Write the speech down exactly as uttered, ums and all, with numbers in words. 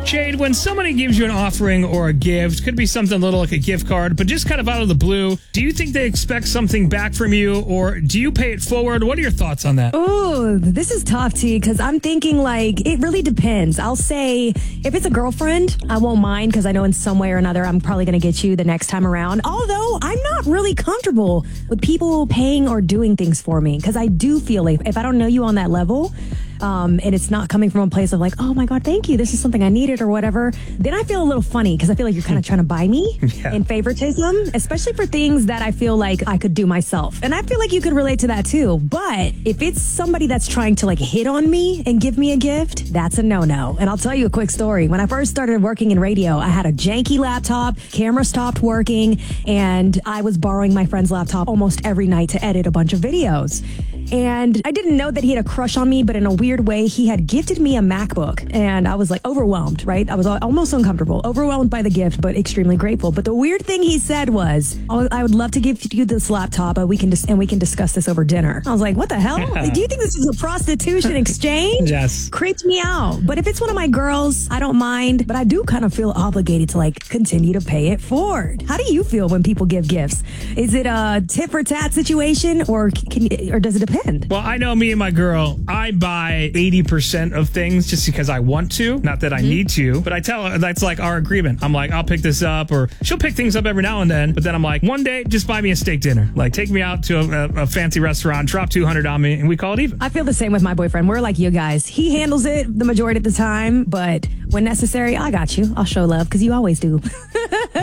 Jade, when somebody gives you an offering or a gift, could be something little like a gift card, but just kind of out of the blue, do you think they expect something back from you, or do you pay it forward? What are your thoughts on that? Ooh, this is tough, T, because I'm thinking like it really depends. I'll say if it's a girlfriend, I won't mind because I know in some way or another I'm probably going to get you the next time around. Although I'm not really comfortable with people paying or doing things for me because I do feel like if I don't know you on that level, Um, and it's not coming from a place of like, oh my God, thank you, this is something I needed or whatever, then I feel a little funny because I feel like you're kind of trying to buy me yeah. in favoritism, especially for things that I feel like I could do myself. And I feel like you could relate to that too. But if it's somebody that's trying to like hit on me and give me a gift, that's a no-no. And I'll tell you a quick story. When I first started working in radio, I had a janky laptop, camera stopped working, and I was borrowing my friend's laptop almost every night to edit a bunch of videos. And I didn't know that he had a crush on me, but in a weird way, he had gifted me a MacBook. And I was like overwhelmed, right? I was almost uncomfortable, overwhelmed by the gift, but extremely grateful. But the weird thing he said was, oh, I would love to give you this laptop, but we can dis- and we can discuss this over dinner. I was like, what the hell? Yeah. Like, do you think this is a prostitution exchange? Yes. Creeped me out. But if it's one of my girls, I don't mind. But I do kind of feel obligated to like continue to pay it forward. How do you feel when people give gifts? Is it a tit for tat situation, or can you, or does it depend? Well, I know me and my girl, I buy eighty percent of things just because I want to, not that I mm-hmm. need to, but I tell her that's like our agreement. I'm like, I'll pick this up, or she'll pick things up every now and then, but then I'm like, one day, just buy me a steak dinner. Like, take me out to a, a fancy restaurant, drop two hundred on me, and we call it even. I feel the same with my boyfriend. We're like you guys. He handles it the majority of the time, but when necessary, I got you. I'll show love because you always do.